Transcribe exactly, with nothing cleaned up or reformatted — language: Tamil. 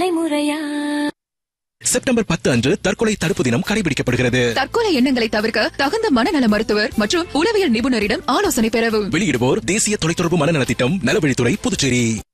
முறையா செப்டம்பர் பத்து அன்று தற்கொலை தடுப்பு தினம் கடைபிடிக்கப்படுகிறது. தற்கொலை எண்ணங்களை தவிர்க்க தகுந்த மனநல மருத்துவர் மற்றும் உளவியல் நிபுணரிடம் ஆலோசனை பெறவும். வெளியிடுவோர் தேசிய தொலைத்தொடர்பு மனநல திட்டம், நலவழித்துறை, புதுச்சேரி.